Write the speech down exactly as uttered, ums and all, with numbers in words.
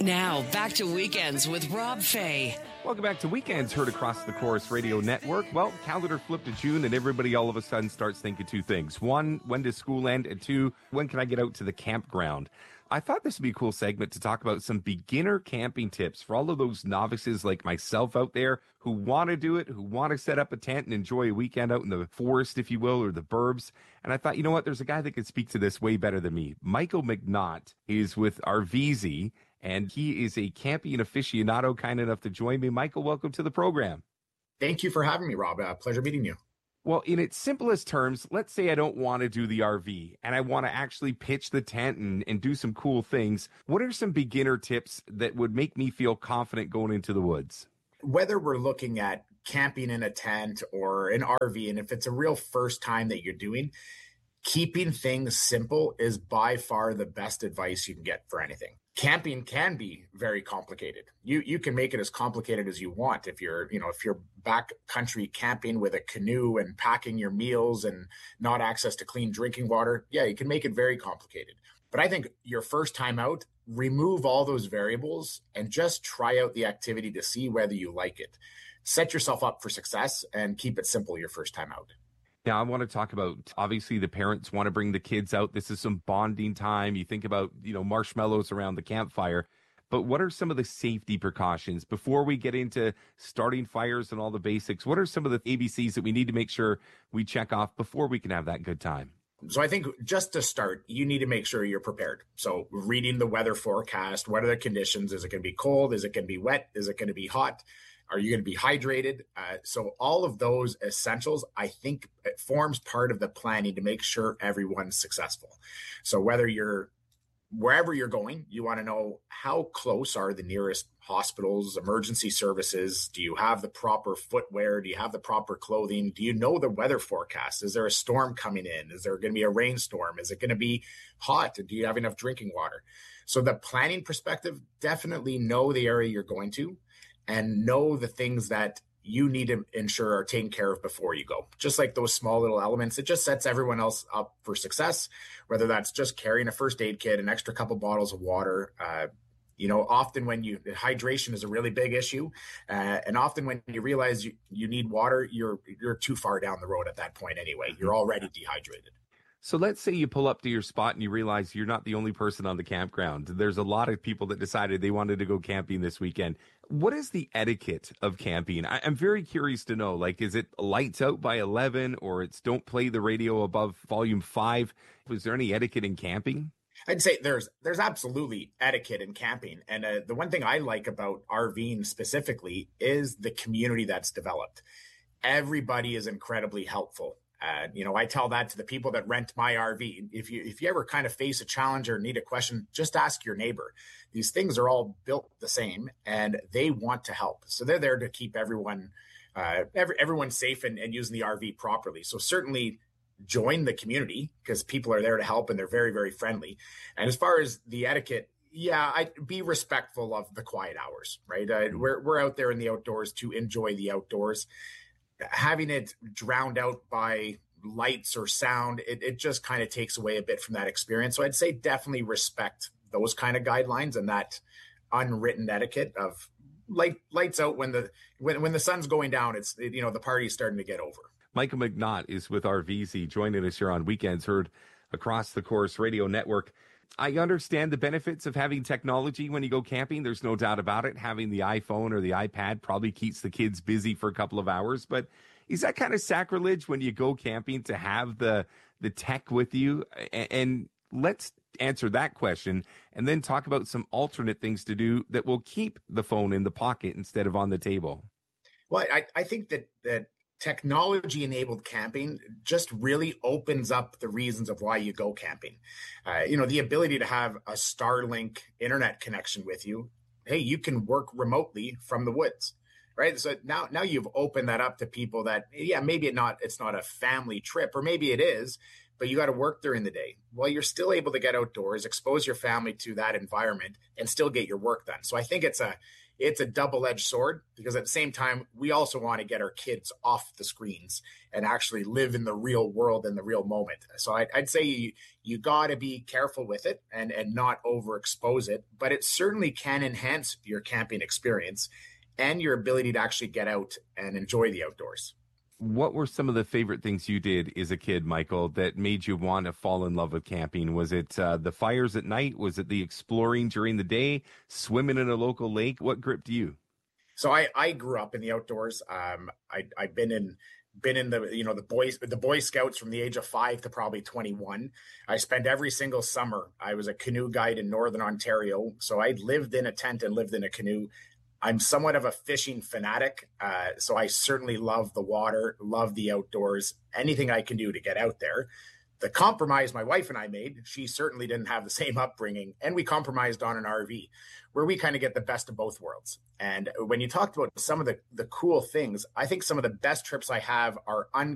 Now, back to Weekends with Rob Fay. Welcome back to Weekends, heard across the Chorus Radio Network. Well, calendar flipped to June, and everybody all of a sudden starts thinking two things. One, when does school end? And two, when can I get out to the campground? I thought this would be a cool segment to talk about some beginner camping tips for all of those novices like myself out there who want to do it, who want to set up a tent and enjoy a weekend out in the forest, if you will, or the burbs. And I thought, you know what, there's a guy that could speak to this way better than me. Michael McNaught is with Arvizi, and he is a camping aficionado, kind enough to join me. Michael, welcome to the program. Thank you for having me, Rob. Uh, pleasure meeting you. Well, in its simplest terms, let's say I don't want to do the R V and I want to actually pitch the tent and, and do some cool things. What are some beginner tips that would make me feel confident going into the woods? Whether we're looking at camping in a tent or an R V, and if it's a real first time that you're doing, keeping things simple is by far the best advice you can get for anything. Camping can be very complicated. You you can make it as complicated as you want. If you're, you know, if you're backcountry camping with a canoe and packing your meals and not access to clean drinking water, yeah, you can make it very complicated. But I think your first time out, remove all those variables and just try out the activity to see whether you like it. Set yourself up for success and keep it simple your first time out. Now, I want to talk about, obviously, the parents want to bring the kids out. This is some bonding time. You think about, you know, marshmallows around the campfire. But what are some of the safety precautions before we get into starting fires and all the basics? What are some of the A B Cs that we need to make sure we check off before we can have that good time? So I think just to start, you need to make sure you're prepared. So reading the weather forecast, what are the conditions? Is it going to be cold? Is it going to be wet? Is it going to be hot? Are you going to be hydrated? Uh, so all of those essentials, I think it forms part of the planning to make sure everyone's successful. So whether you're, wherever you're going, you want to know how close are the nearest hospitals, emergency services? Do you have the proper footwear? Do you have the proper clothing? Do you know the weather forecast? Is there a storm coming in? Is there going to be a rainstorm? Is it going to be hot? Do you have enough drinking water? So the planning perspective, definitely know the area you're going to, and know the things that you need to ensure are taken care of before you go. Just like those small little elements, it just sets everyone else up for success, whether that's just carrying a first aid kit, an extra couple bottles of water. Uh, you know, often when you, hydration is a really big issue. Uh, and often when you realize you, you need water, you're, you're too far down the road at that point anyway. You're already dehydrated. So let's say you pull up to your spot and you realize you're not the only person on the campground. There's a lot of people that decided they wanted to go camping this weekend. What is the etiquette of camping? I, I'm very curious to know, like, is it lights out by eleven or it's don't play the radio above volume five? Was there any etiquette in camping? I'd say there's there's absolutely etiquette in camping. And uh, the one thing I like about RVing specifically is the community that's developed. Everybody is incredibly helpful. Uh, you know, I tell that to the people that rent my R V. If you if you ever kind of face a challenge or need a question, just ask your neighbor. These things are all built the same, and they want to help. So they're there to keep everyone uh, every, everyone safe and, and using the R V properly. So certainly join the community because people are there to help, and they're very, very friendly. And as far as the etiquette, yeah, I be respectful of the quiet hours, right? Uh, we're we're out there in the outdoors to enjoy the outdoors. Having it drowned out by lights or sound, it, it just kind of takes away a bit from that experience. So I'd say definitely respect those kind of guidelines and that unwritten etiquette of light lights out when the when when the sun's going down. It's it, you know the party's starting to get over. Michael McNaught is with Arvizi, joining us here on Weekends, heard across the Chorus Radio Network. I understand the benefits of having technology when you go camping. There's no doubt about it. Having the iPhone or the iPad probably keeps the kids busy for a couple of hours. But is that kind of sacrilege when you go camping to have the the tech with you? And, and let's answer that question and then talk about some alternate things to do that will keep the phone in the pocket instead of on the table. Well, I, I think that that technology-enabled camping just really opens up the reasons of why you go camping. Uh, you know, the ability to have a Starlink internet connection with you. Hey, you can work remotely from the woods, right? So now, now you've opened that up to people that, yeah, maybe it not it's not a family trip, or maybe it is, but you got to work during the day. Well, you're still able to get outdoors, expose your family to that environment, and still get your work done. So I think it's a it's a double-edged sword, because at the same time, we also want to get our kids off the screens and actually live in the real world in the real moment. So I, I'd say you, you got to be careful with it and, and not overexpose it, but it certainly can enhance your camping experience and your ability to actually get out and enjoy the outdoors. What were some of the favorite things you did as a kid, Michael, that made you want to fall in love with camping? Was it uh, the fires at night? Was it the exploring during the day, swimming in a local lake? What gripped you? So I, I grew up in the outdoors. Um, I, I've been in been in the you know the boys the Boy Scouts from the age of five to probably twenty-one. I spent every single summer. I was a canoe guide in Northern Ontario, so I lived in a tent and lived in a canoe. I'm somewhat of a fishing fanatic, uh, so I certainly love the water, love the outdoors, anything I can do to get out there. The compromise my wife and I made, she certainly didn't have the same upbringing, and we compromised on an R V where we kind of get the best of both worlds. And when you talked about some of the, the cool things, I think some of the best trips I have are un